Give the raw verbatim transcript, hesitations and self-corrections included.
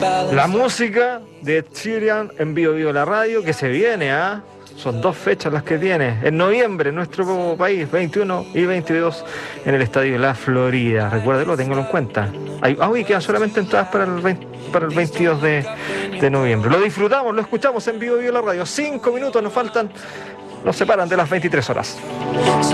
La música de Ed Sheeran en Vivo Vivo la Radio, que se viene, ¿ah? ¿eh? Son dos fechas las que tiene. En noviembre, en nuestro país, veintiuno y veintidós, en el Estadio La Florida. Recuérdelo, téngalo en cuenta. Hay, ah, uy, quedan solamente entradas para el, veinte, para el veintidós de, de noviembre. Lo disfrutamos, lo escuchamos en Vivo Vivo la Radio. Cinco minutos nos faltan, nos separan de las veintitrés horas.